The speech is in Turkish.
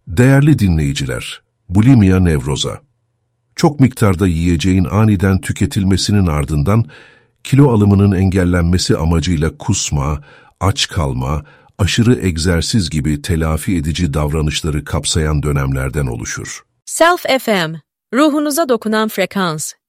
Değerli dinleyiciler, bulimia nevroza. Çok miktarda yiyeceğin aniden tüketilmesinin ardından kilo alımının engellenmesi amacıyla kusma, aç kalma, aşırı egzersiz gibi telafi edici davranışları kapsayan dönemlerden oluşur. Self FM, ruhunuza dokunan frekans.